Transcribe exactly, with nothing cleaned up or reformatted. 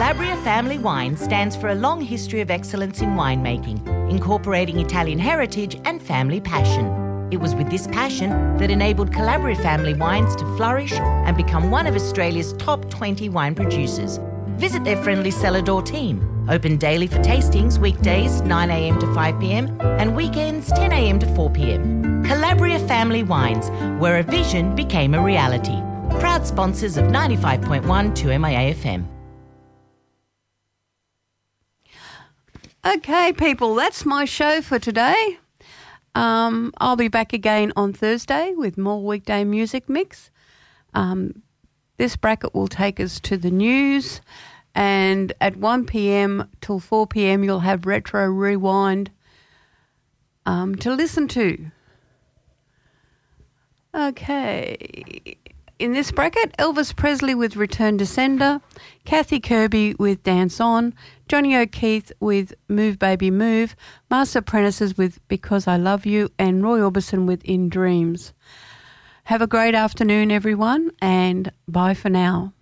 Calabria Family Wine stands for a long history of excellence in winemaking, incorporating Italian heritage and family passion. It was with this passion that enabled Calabria Family Wines to flourish and become one of Australia's top twenty wine producers. Visit their friendly cellar door team. Open daily for tastings, weekdays nine a m to five p m and weekends ten a m to four p m. Calabria Family Wines, where a vision became a reality. Proud sponsors of ninety-five point one two M I A F M. Okay, people, that's my show for today. Um, I'll be back again on Thursday with more weekday music mix. Um, this bracket will take us to the news, and at one p m till four p m you'll have Retro Rewind um, to listen to. Okay. In this bracket, Elvis Presley with Return to Sender, Kathy Kirby with Dance On, Johnny O'Keefe with Move Baby Move, Master Apprentices with Because I Love You, and Roy Orbison with In Dreams. Have a great afternoon, everyone, and bye for now.